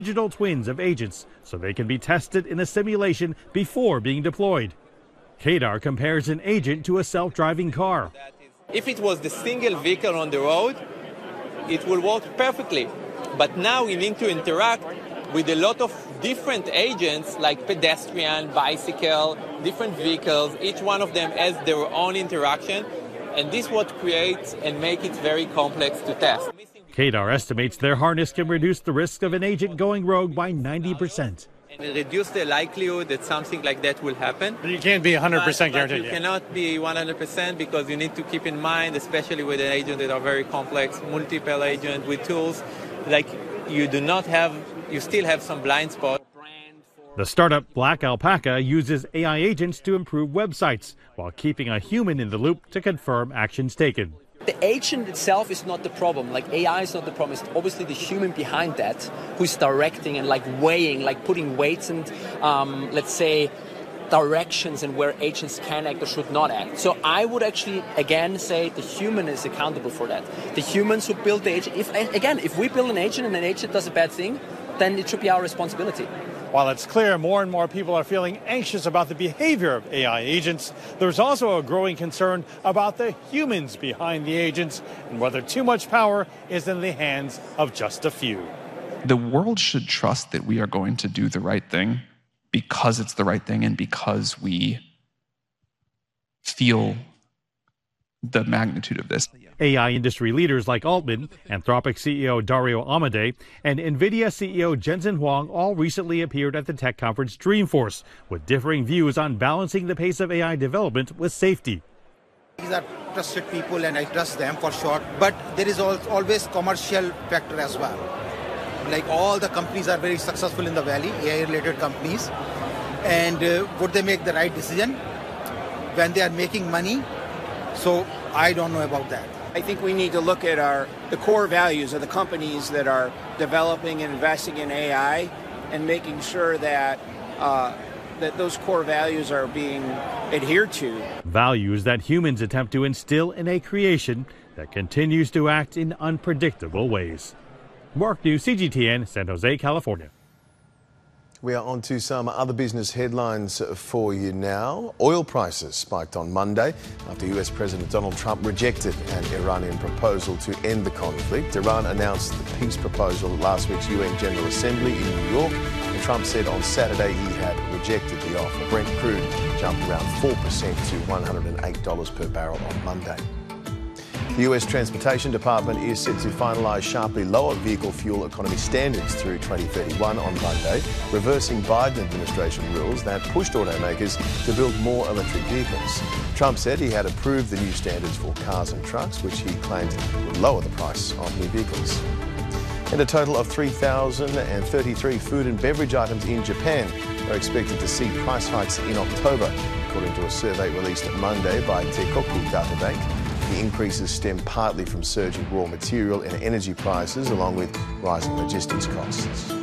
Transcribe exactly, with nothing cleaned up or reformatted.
digital twins of agents so they can be tested in a simulation before being deployed. Kadar compares an agent to a self-driving car. If it was the single vehicle on the road, it will work perfectly. But now we need to interact with a lot of different agents like pedestrian, bicycle, different vehicles. Each one of them has their own interaction. And this what creates and makes it very complex to test. Kadar estimates their harness can reduce the risk of an agent going rogue by ninety percent. And reduce the likelihood that something like that will happen. But you can't be one hundred percent but, but guaranteed. You cannot be one hundred percent because you need to keep in mind, especially with an agent that are very complex, multiple agents with tools, like you do not have, you still have some blind spots. The startup Black Alpaca uses A I agents to improve websites while keeping a human in the loop to confirm actions taken. The agent itself is not the problem. Like A I is not the problem. It's obviously the human behind that who's directing and like weighing, like putting weights and um, let's say directions and where agents can act or should not act. So I would actually again say the human is accountable for that. The humans who build the agent. If again, if we build an agent and an agent does a bad thing, then it should be our responsibility. While it's clear more and more people are feeling anxious about the behavior of A I agents, there's also a growing concern about the humans behind the agents and whether too much power is in the hands of just a few. The world should trust that we are going to do the right thing because it's the right thing and because we feel the magnitude of this. A I industry leaders like Altman, Anthropic C E O Dario Amodei, and NVIDIA C E O Jensen Huang all recently appeared at the tech conference Dreamforce with differing views on balancing the pace of A I development with safety. These are trusted people and I trust them for sure, but there is always commercial factor as well. Like all the companies are very successful in the Valley, A I-related companies, and uh, would they make the right decision when they are making money? So I don't know about that. I think we need to look at our the core values of the companies that are developing and investing in A I and making sure that uh, that those core values are being adhered to. Values that humans attempt to instill in a creation that continues to act in unpredictable ways. Mark New, C G T N, San Jose, California. We are on to some other business headlines for you now. Oil prices spiked on Monday after U S President Donald Trump rejected an Iranian proposal to end the conflict. Iran announced the peace proposal at last week's U N General Assembly in New York, and Trump said on Saturday he had rejected the offer. Brent crude jumped around four percent to one hundred eight dollars per barrel on Monday. The U S Transportation Department is set to finalise sharply lower vehicle fuel economy standards through twenty thirty-one on Monday, reversing Biden administration rules that pushed automakers to build more electric vehicles. Trump said he had approved the new standards for cars and trucks, which he claimed would lower the price of new vehicles. And a total of three thousand thirty-three food and beverage items in Japan are expected to see price hikes in October, according to a survey released Monday by Teikoku Databank. The increases stem partly from surging raw material and energy prices, along with rising logistics costs.